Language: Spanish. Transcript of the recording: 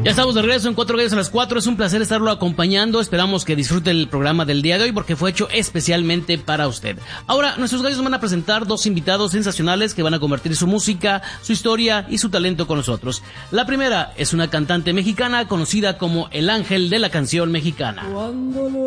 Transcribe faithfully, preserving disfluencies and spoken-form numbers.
Ya estamos de regreso en Cuatro Gallos a las Cuatro. Es un placer estarlo acompañando. Esperamos que disfrute el programa del día de hoy porque fue hecho especialmente para usted. Ahora, nuestros gallos van a presentar dos invitados sensacionales que van a compartir su música, su historia y su talento con nosotros. La primera es una cantante mexicana conocida como el ángel de la canción mexicana.